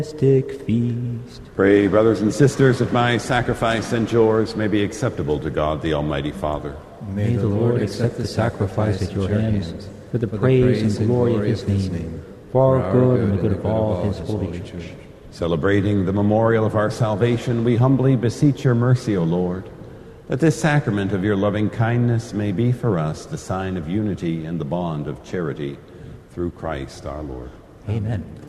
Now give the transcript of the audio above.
feast. Pray, brothers and sisters, that my sacrifice and yours may be acceptable to God, the Almighty Father. May the Lord accept the sacrifice at your hands for the praise and glory of his name, for our good and the good of all his holy church. Celebrating the memorial of our salvation, we humbly beseech your mercy, O Lord, that this sacrament of your loving kindness may be for us the sign of unity and the bond of charity through Christ our Lord. Amen.